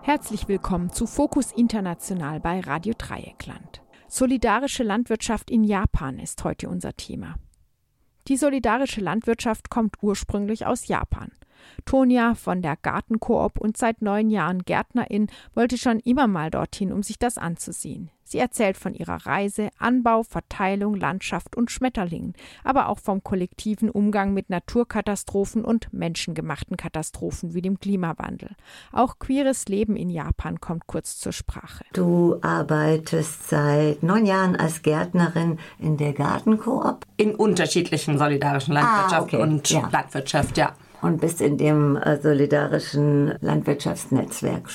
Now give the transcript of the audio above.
Herzlich willkommen zu Fokus International bei Radio Dreieckland. Solidarische Landwirtschaft in Japan ist heute unser Thema. Die solidarische Landwirtschaft kommt ursprünglich aus Japan. Tonia von der Gartenkoop und seit 9 Jahren Gärtnerin wollte schon immer mal dorthin, um sich das anzusehen. Sie erzählt von ihrer Reise, Anbau, Verteilung, Landschaft und Schmetterlingen, aber auch vom kollektiven Umgang mit Naturkatastrophen und menschengemachten Katastrophen wie dem Klimawandel. Auch queeres Leben in Japan kommt kurz zur Sprache. Du arbeitest seit 9 Jahren als Gärtnerin in der Gartenkoop? In unterschiedlichen solidarischen Landwirtschaft und Landwirtschaft, ja. Und bist in dem solidarischen Landwirtschaftsnetzwerk